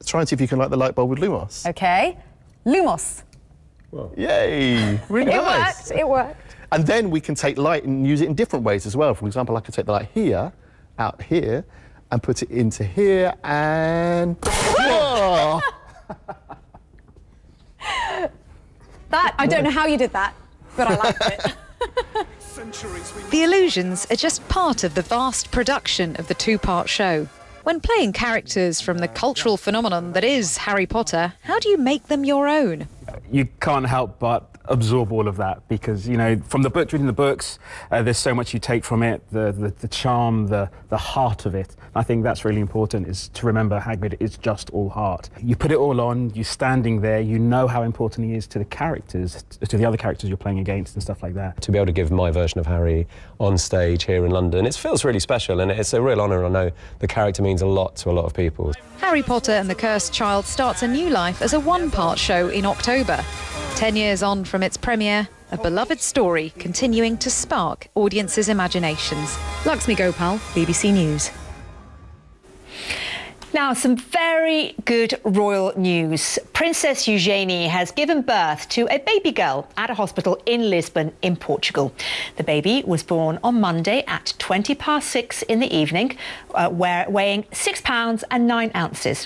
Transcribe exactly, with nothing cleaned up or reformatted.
try and see if you can light the light bulb with Lumos. OK. Lumos. Well, yay! Really it nice. worked, it worked. And then we can take light and use it in different ways as well. For example, I could take the light here, out here, and put it into here, and... oh! That, I don't know how you did that, but I liked it. The illusions are just part of the vast production of the two-part show. When playing characters from the cultural phenomenon that is Harry Potter, how do you make them your own? You can't help but absorb all of that because, you know, from the book, reading the books, uh, there's so much you take from it, the, the, the charm, the, the heart of it. I think that's really important, is to remember Hagrid is just all heart. You put it all on, you're standing there, you know how important he is to the characters, to the other characters you're playing against and stuff like that. To be able to give my version of Harry on stage here in London, it feels really special and it's a real honour, and I know the character means a lot to a lot of people. Harry Potter and the Cursed Child starts a new life as a one-part show in October. Ten years on from its premiere, a beloved story continuing to spark audiences' imaginations. Laxmi Gopal, B B C News. Now, some very good royal news. Princess Eugenie has given birth to a baby girl at a hospital in Lisbon in Portugal. The baby was born on Monday at twenty past six in the evening, uh, where, weighing six pounds and nine ounces.